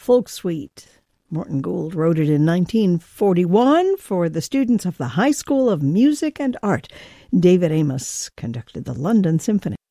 Folk Suite. Morton Gould wrote it in 1941 for the students of the High School of Music and Art. David Amos conducted the London Symphony.